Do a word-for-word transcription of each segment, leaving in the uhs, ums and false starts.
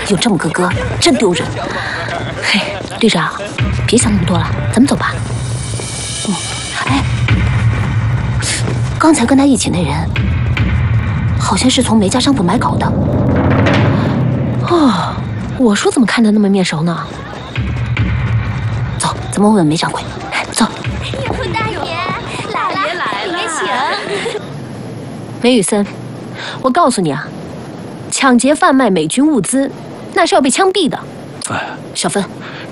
有这么个哥，真丢人。嘿，队长，别想那么多了，咱们走吧。嗯，哎，刚才跟他一起那人，好像是从梅家商铺买稿的。哦，我说怎么看他那么面熟呢？走，咱们问问梅掌柜。走。 顾大爷来了，来了，里面请。 梅雨森，我告诉你啊，抢劫贩卖美军物资，那是要被枪毙的。哎，小芬，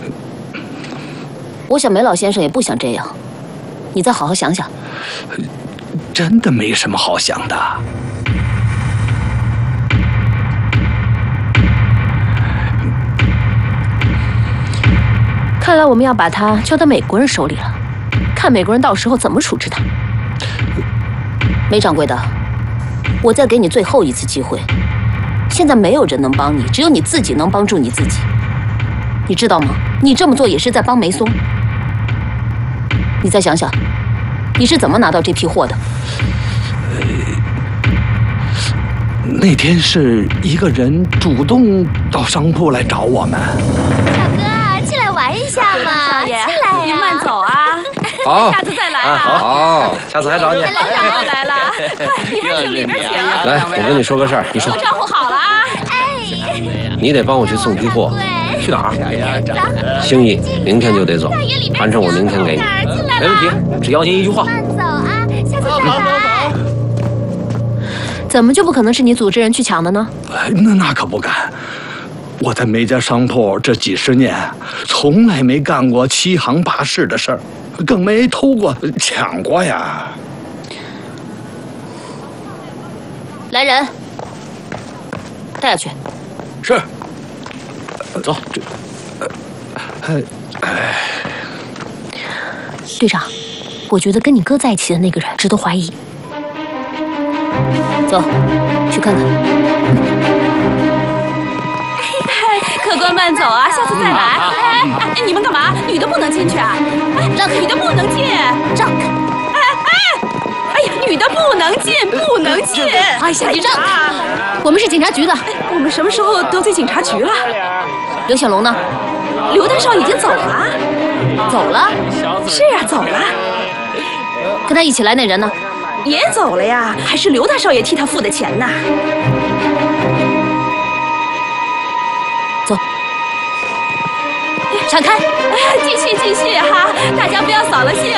我想梅老先生也不想这样，你再好好想想。 真的没什么好想的。 看来我们要把他交到美国人手里了，看美国人到时候怎么处置他。梅掌柜的，我再给你最后一次机会，现在没有人能帮你，只有你自己能帮助你自己。你知道吗？你这么做也是在帮梅松。你再想想，你是怎么拿到这批货的？ 呃，那天是一个人主动到商铺来找我们。 小哥，进来玩一下嘛，进来呀！ 您慢走啊， 好， 下次再来啊。 好，下次还找你。 来了来了，你还是里边请。 来，我跟你说个事儿，你说。 都招呼好了啊。 哎， 你得帮我去送批货。去哪儿？兴义，明天就得走，反正我明天给你。没问题，只要您一句话。 慢走啊，下次再来。 怎么就不可能是你组织人去抢的呢？ 那那可不敢。我在梅家商铺这几十年，从来没干过欺行霸市的事儿，更没偷过、抢过呀。 来人，带下去。 是。走。 哎哎， 队长，我觉得跟你哥在一起的那个人值得怀疑。走，去看看。 客官慢走啊，下次再来。哎哎，你们干嘛？女的不能进去啊！哎，让女的不能进， 让开！ 哎哎，哎呀，女的不能进，不能进！ 哎呀，你让开！我们是警察局的。 我们什么时候得罪警察局了？ 刘小龙呢？ 刘大少已经走了。 走了？ 是啊，走了。 跟他一起来那人呢？ 也走了呀，还是刘大少爷替他付的钱呢。 走，闪开！ 继续继续哈，大家不要扫了兴。